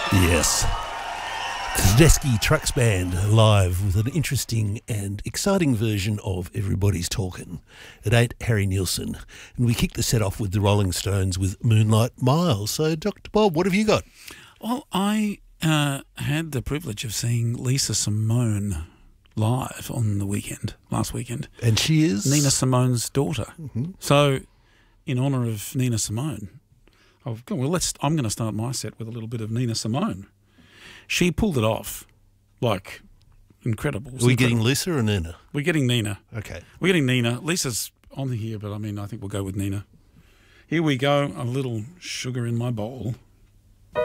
Yes. Tedeschi Trucks Band live with an interesting and exciting version of Everybody's Talkin'. At 8, Harry Nilsson. And we kick the set off with the Rolling Stones with Moonlight Miles. So, Dr. Bob, what have you got? Well, I had the privilege of seeing Lisa Simone live on the weekend, last weekend. And she is? Nina Simone's daughter. Mm-hmm. So, in honour of Nina Simone, I'm going to start my set with a little bit of Nina Simone. She pulled it off, like, incredible. Are we getting Lisa or Nina? We're getting Nina. Okay. We're getting Nina. Lisa's on here, but I think we'll go with Nina. Here we go, a little sugar in my bowl.